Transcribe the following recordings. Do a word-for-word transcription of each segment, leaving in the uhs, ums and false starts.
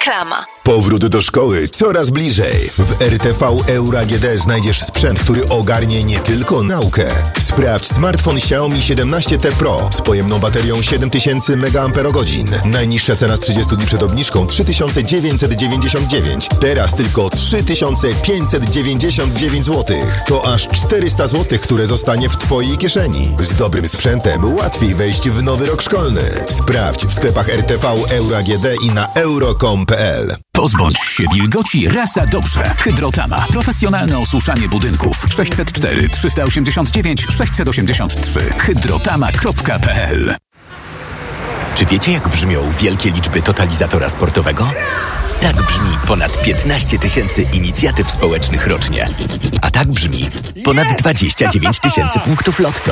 Reklama. Powrót do szkoły coraz bliżej. W R T V Euro A G D znajdziesz sprzęt, który ogarnie nie tylko naukę. Sprawdź smartfon Xiaomi siedemnaście T Pro z pojemną baterią siedem tysięcy miliamperogodzin. Najniższa cena z trzydziestu dni przed obniżką trzy tysiące dziewięćset dziewięćdziesiąt dziewięć. Teraz tylko trzy tysiące pięćset dziewięćdziesiąt dziewięć złotych. To aż czterysta złotych, które zostanie w Twojej kieszeni. Z dobrym sprzętem łatwiej wejść w nowy rok szkolny. Sprawdź w sklepach R T V Euro A G D i na euro kropka com kropka p l. Pozbądź się wilgoci raz a dobrze. Hydrotama. Profesjonalne osuszanie budynków. sześćset cztery trzysta osiemdziesiąt dziewięć sześćset osiemdziesiąt trzy. hydrotama kropka p l. Czy wiecie, jak brzmią wielkie liczby totalizatora sportowego? Tak brzmi ponad piętnaście tysięcy inicjatyw społecznych rocznie. A tak brzmi ponad dwadzieścia dziewięć tysięcy punktów lotto.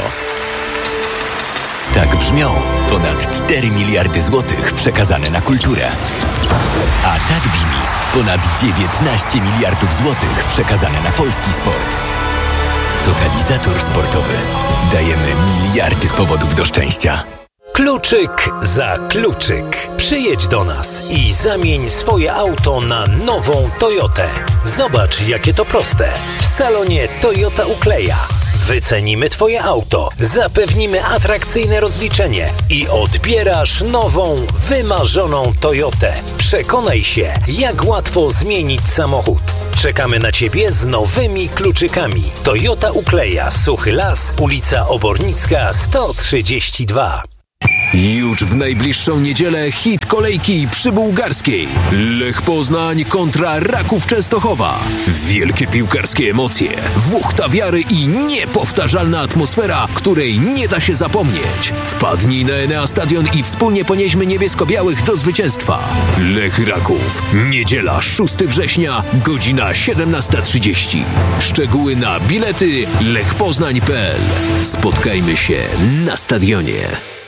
Tak brzmią ponad cztery miliardy złotych przekazane na kulturę. A tak brzmi ponad dziewiętnaście miliardów złotych przekazane na polski sport. Totalizator sportowy. Dajemy miliardy powodów do szczęścia. Kluczyk za kluczyk. Przyjedź do nas i zamień swoje auto na nową Toyotę. Zobacz, jakie to proste. W salonie Toyota Ukleja. Wycenimy Twoje auto, zapewnimy atrakcyjne rozliczenie i odbierasz nową, wymarzoną Toyotę. Przekonaj się, jak łatwo zmienić samochód. Czekamy na Ciebie z nowymi kluczykami. Toyota Ukleja, Suchy Las, ulica Obornicka sto trzydzieści dwa. Już w najbliższą niedzielę hit kolejki przybułgarskiej. Lech Poznań kontra Raków Częstochowa. Wielkie piłkarskie emocje, wuchta wiary i niepowtarzalna atmosfera, której nie da się zapomnieć. Wpadnij na Enea Stadion i wspólnie ponieśmy niebiesko-białych do zwycięstwa. Lech Raków. Niedziela szóstego września, godzina siedemnasta trzydzieści. Szczegóły na bilety lechpoznań kropka p l. Spotkajmy się na stadionie.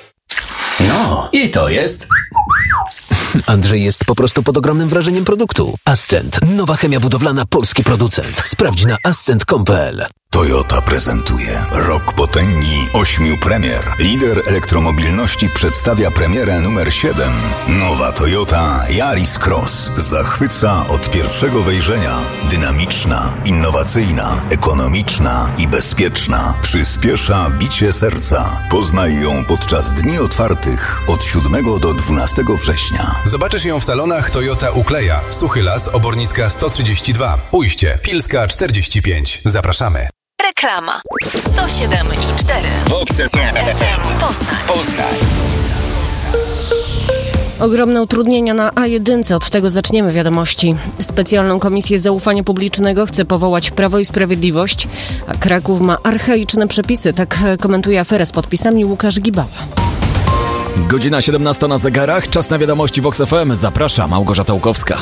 No, i to jest... Andrzej jest po prostu pod ogromnym wrażeniem produktu. Ascent. Nowa chemia budowlana, polski producent. Sprawdź na ascent kropka com kropka p l. Toyota prezentuje Rok Potęgi ośmiu premier. Lider elektromobilności przedstawia premierę numer siedem. Nowa Toyota Yaris Cross zachwyca od pierwszego wejrzenia. Dynamiczna, innowacyjna, ekonomiczna i bezpieczna. Przyspiesza bicie serca. Poznaj ją podczas dni otwartych od siódmego do dwunastego września. Zobaczysz ją w salonach Toyota Ukleja, Suchy Las, Obornicka sto trzydzieści dwa. Ujście, Pilska czterdzieści pięć. Zapraszamy. Reklama. sto siedem i cztery. Vox F M. Poznań. Poznań. Ogromne utrudnienia na A jeden. Od tego zaczniemy wiadomości. Specjalną Komisję Zaufania Publicznego chce powołać Prawo i Sprawiedliwość, a Kraków ma archaiczne przepisy. Tak komentuje aferę z podpisami Łukasz Gibała. Godzina siedemnasta na zegarach. Czas na wiadomości Vox F M. Zaprasza Małgorzata Łukowska.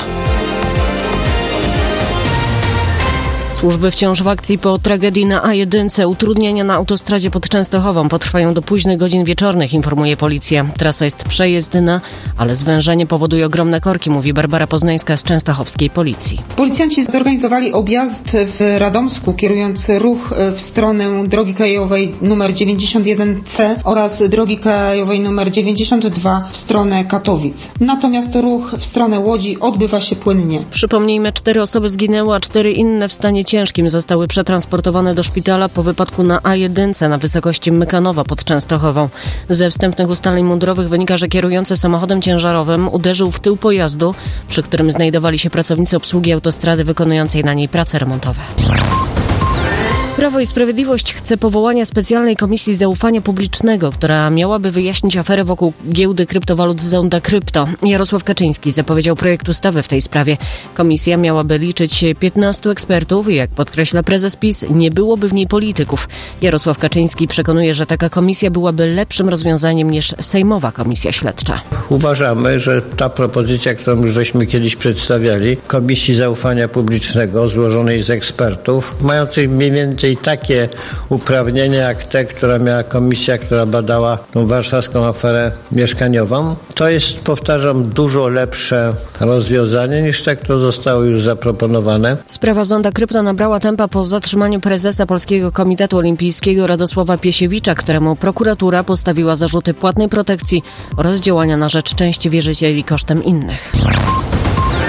Służby wciąż w akcji po tragedii na A jeden. Utrudnienia na autostradzie pod Częstochową potrwają do późnych godzin wieczornych, informuje policja. Trasa jest przejezdna, ale zwężenie powoduje ogromne korki, mówi Barbara Poznańska z częstochowskiej policji. Policjanci zorganizowali objazd w Radomsku, kierując ruch w stronę drogi krajowej numer dziewięćdziesiąt jeden C oraz drogi krajowej numer dziewięćdziesiąt dwa w stronę Katowic. Natomiast ruch w stronę Łodzi odbywa się płynnie. Przypomnijmy, cztery osoby zginęły, a cztery inne w stanie ciężkim zostały przetransportowane do szpitala po wypadku na A jeden na wysokości Mykanowa pod Częstochową. Ze wstępnych ustaleń mundurowych wynika, że kierujący samochodem ciężarowym uderzył w tył pojazdu, przy którym znajdowali się pracownicy obsługi autostrady wykonującej na niej prace remontowe. Prawo i Sprawiedliwość chce powołania specjalnej Komisji Zaufania Publicznego, która miałaby wyjaśnić aferę wokół giełdy kryptowalut Zonda Krypto. Jarosław Kaczyński zapowiedział projekt ustawy w tej sprawie. Komisja miałaby liczyć piętnastu ekspertów i jak podkreśla prezes PiS, nie byłoby w niej polityków. Jarosław Kaczyński przekonuje, że taka komisja byłaby lepszym rozwiązaniem niż sejmowa komisja śledcza. Uważamy, że ta propozycja, którą już żeśmy kiedyś przedstawiali, Komisji Zaufania Publicznego złożonej z ekspertów, mających mniej więcej takie uprawnienia jak te, która miała komisja, która badała tą warszawską aferę mieszkaniową. To jest, powtarzam, dużo lepsze rozwiązanie niż te, które zostały już zaproponowane. Sprawa Zonda Krypto nabrała tempa po zatrzymaniu prezesa Polskiego Komitetu Olimpijskiego Radosława Piesiewicza, któremu prokuratura postawiła zarzuty płatnej protekcji oraz działania na rzecz części wierzycieli kosztem innych.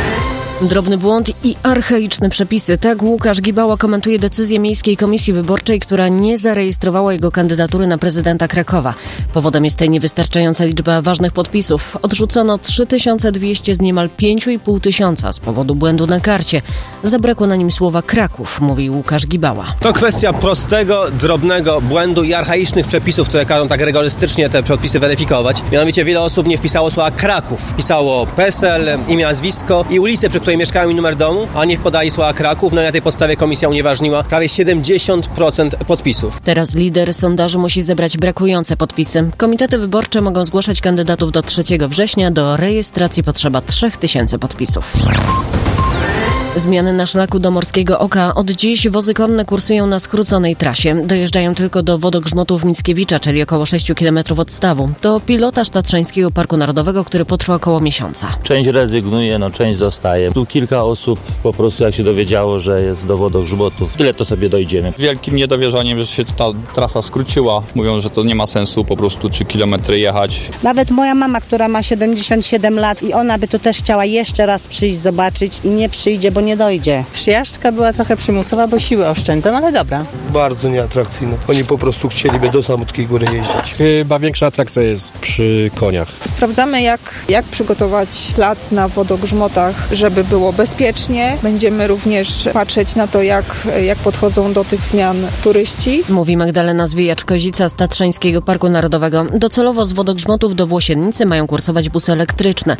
Drobny błąd i archaiczne przepisy. Tak Łukasz Gibała komentuje decyzję Miejskiej Komisji Wyborczej, która nie zarejestrowała jego kandydatury na prezydenta Krakowa. Powodem jest niewystarczająca liczba ważnych podpisów. Odrzucono trzy tysiące dwieście z niemal pięć i pół tysiąca z powodu błędu na karcie. Zabrakło na nim słowa Kraków, mówi Łukasz Gibała. To kwestia prostego, drobnego błędu i archaicznych przepisów, które każą tak rygorystycznie te podpisy weryfikować. Mianowicie wiele osób nie wpisało słowa Kraków. Wpisało P E S E L, imię, nazwisko i ulicę, przy której mieszkają i numer domu, a nie podali słowa Kraków. No i na tej podstawie komisja unieważniła prawie siedemdziesiąt procent podpisów. Teraz lider sondażu musi zebrać brakujące podpisy. Komitety wyborcze mogą zgłaszać kandydatów do trzeciego września. Do rejestracji potrzeba trzy tysiące podpisów. Zmiany na szlaku do Morskiego Oka. Od dziś wozy konne kursują na skróconej trasie. Dojeżdżają tylko do wodogrzmotów Mickiewicza, czyli około sześć kilometrów od stawu. To pilotaż Tatrzańskiego Parku Narodowego, który potrwa około miesiąca. Część rezygnuje, no część zostaje. Tu kilka osób po prostu jak się dowiedziało, że jest do wodogrzmotów, tyle to sobie dojdziemy. Wielkim niedowierzaniem, że się ta trasa skróciła. Mówią, że to nie ma sensu po prostu trzy kilometry jechać. Nawet moja mama, która ma siedemdziesiąt siedem lat i ona by tu też chciała jeszcze raz przyjść, zobaczyć i nie przyjdzie, bo nie dojdzie. Przyjażdżka była trochę przymusowa, bo siły oszczędzam, ale dobra. Bardzo nieatrakcyjne. Oni po prostu chcieliby do Samotkiej Góry jeździć. Chyba większa atrakcja jest przy koniach. Sprawdzamy, jak, jak przygotować plac na wodogrzmotach, żeby było bezpiecznie. Będziemy również patrzeć na to, jak, jak podchodzą do tych zmian turyści. Mówi Magdalena Zwijacz-Kozica z Tatrzańskiego Parku Narodowego. Docelowo z wodogrzmotów do Włosiennicy mają kursować busy elektryczne.